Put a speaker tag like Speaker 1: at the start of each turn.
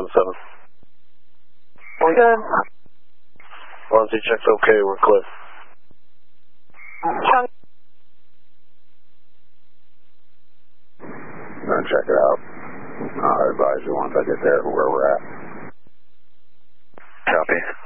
Speaker 1: 7-7.
Speaker 2: We're good.
Speaker 1: Once he checks okay, we're clear.
Speaker 2: Chunk.
Speaker 3: I'm going to check it out. I'll advise you once I get there where we're at.
Speaker 1: Copy.